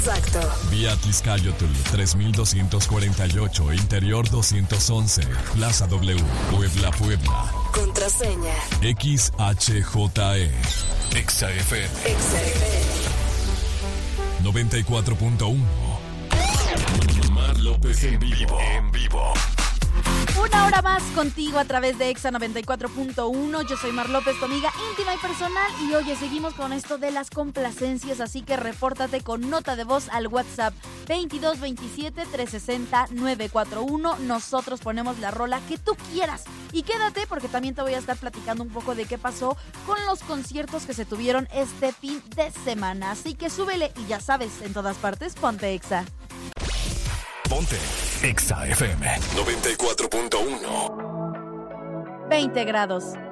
Exacto. Vía Tliscayotl 3248, Interior 211, Plaza W, Puebla. Contraseña. XHJE. XFM. 94.1. Mar López en vivo. Una hora más contigo a través de Exa 94.1. Yo soy Mar López, tu amiga íntima y personal. Y oye, seguimos con esto de las complacencias. Así que repórtate con nota de voz al WhatsApp 2227-360-941. Nosotros ponemos la rola que tú quieras. Y quédate porque también te voy a estar platicando un poco de qué pasó con los conciertos que se tuvieron este fin de semana. Así que súbele y ya sabes, en todas partes, ponte Exa. Ponte Exa FM 94.1. 20 grados.